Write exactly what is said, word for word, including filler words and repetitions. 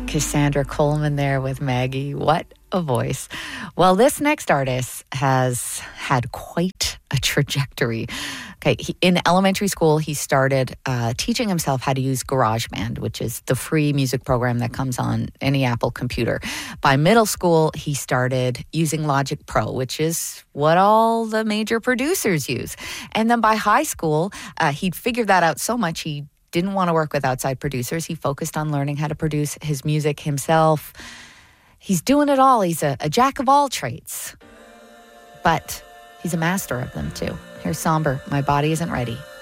Cassandra Coleman there with Maggie. What a voice. Well, this next artist has had quite a trajectory. Okay, he, in elementary school, he started uh, teaching himself how to use GarageBand, which is the free music program that comes on any Apple computer. By middle school, he started using Logic Pro, which is what all the major producers use. And then by high school, uh, he'd figured that out so much he didn't want to work with outside producers. He focused on learning how to produce his music himself. He's doing it all. He's a, a jack of all trades. But he's a master of them too. Here's Somber, My Body Isn't Ready.